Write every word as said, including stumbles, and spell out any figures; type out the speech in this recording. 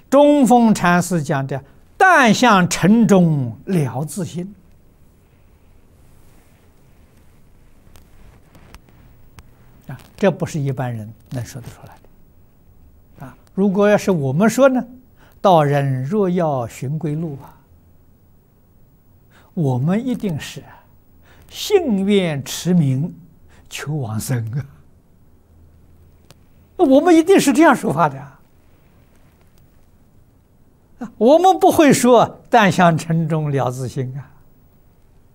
中峰禅师讲的“但向尘中了自性”，啊，这不是一般人能说得出来的。啊，如果要是我们说呢，“道人若要寻归路”啊，我们一定是信愿持名求往生啊，我们一定是这样说法的啊。我们不会说“但向尘中了自性”啊。